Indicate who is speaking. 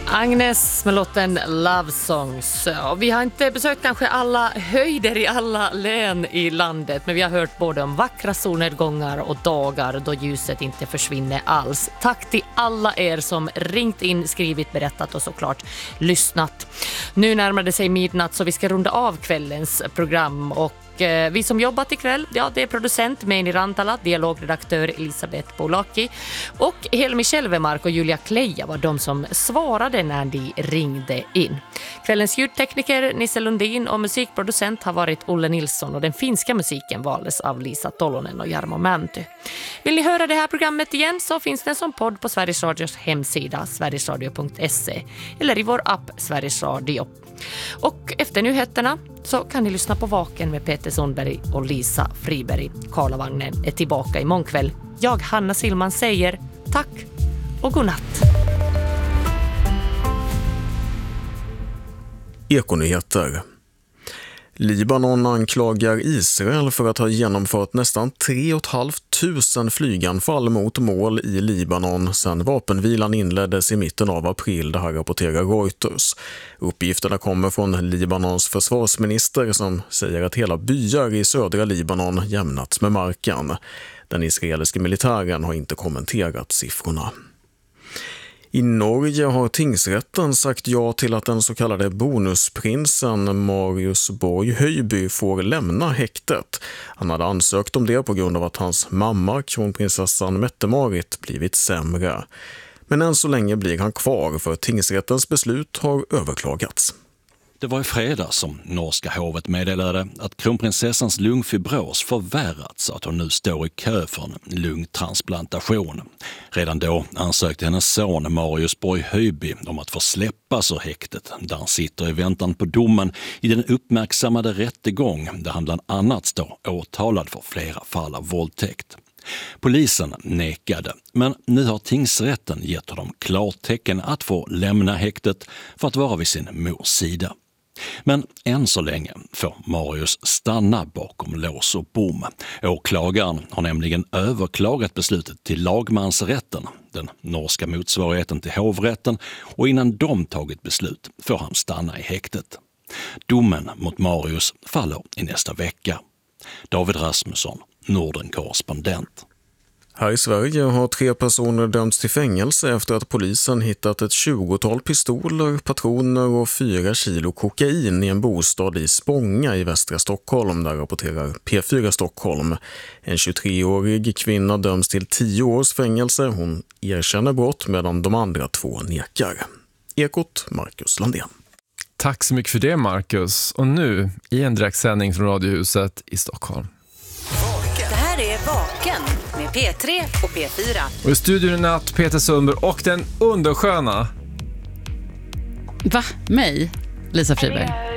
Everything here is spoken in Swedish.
Speaker 1: Agnes med låten Love Songs. Vi har inte besökt kanske alla höjder i alla län i landet, men vi har hört både om vackra solnedgångar och dagar då ljuset inte försvinner alls. Tack till alla er som ringt in, skrivit, berättat och såklart lyssnat. Nu närmar det sig midnatt så vi ska runda av kvällens program och vi som jobbat ikväll, det är producent Meini Rantala, dialogredaktör Elisabeth Bolaki och Helmi Kälvemark och Julia Kleja var de som svarade när de ringde in. Kvällens ljudtekniker Nisse Lundin och musikproducent har varit Olle Nilsson och den finska musiken valdes av Lisa Tolonen och Jarmo Mänty. Vill ni höra det här programmet igen så finns den som podd på Sveriges Radios hemsida sverigesradio.se eller i vår app Sveriges Radio. Och efter nyheterna så kan ni lyssna på Vaken med Peter Sundberg och Lisa Friberg. Karlavagnen är tillbaka imorgon kväll. Jag, Hanna Silman, säger tack och godnatt.
Speaker 2: Ekonyheter. Libanon anklagar Israel för att ha genomfört nästan 3 500 flyganfall mot mål i Libanon sedan vapenvilan inleddes i mitten av april, det här rapporterar Reuters. Uppgifterna kommer från Libanons försvarsminister som säger att hela byar i södra Libanon jämnats med marken. Den israeliska militären har inte kommenterat siffrorna. I Norge har tingsrätten sagt ja till att den så kallade bonusprinsen Marius Borg Höjby får lämna häktet. Han hade ansökt om det på grund av att hans mamma, kronprinsessan Mette-Marit, blivit sämre. Men än så länge blir han kvar för tingsrättens beslut har överklagats.
Speaker 3: Det var i fredags som norska hovet meddelade att kronprinsessans lungfibros förvärrats så att hon nu står i kö för en lungtransplantation. Redan då ansökte hennes son Marius Borg Höjby om att få släppas ur häktet där han sitter i väntan på domen i den uppmärksammade rättegång där han bland annat står åtalad för flera fall av våldtäkt. Polisen nekade, men nu har tingsrätten gett honom klartecken att få lämna häktet för att vara vid sin mors sida. Men än så länge får Marius stanna bakom lås och bom. Åklagaren har nämligen överklagat beslutet till lagmansrätten, den norska motsvarigheten till hovrätten, och innan de tagit beslut får han stanna i häktet. Domen mot Marius faller i nästa vecka. David Rasmusson, Norden-korrespondent.
Speaker 2: Här i Sverige har 3 personer dömts till fängelse efter att polisen hittat ett 20-tal pistoler, patroner och 4 kilo kokain i en bostad i Spånga i västra Stockholm, där rapporterar P4 Stockholm. En 23-årig kvinna döms till 10 års fängelse. Hon erkänner brott medan de andra 2 nekar. Ekot, Marcus Landén.
Speaker 4: Tack så mycket för det, Marcus. Och nu i en direktsändning från Radiohuset i Stockholm.
Speaker 5: Det här är Vaken med P3 och P4.
Speaker 4: Och i studion i natt Peter Sundberg och den undersköna.
Speaker 6: Va? Mig? Lisa Friberg.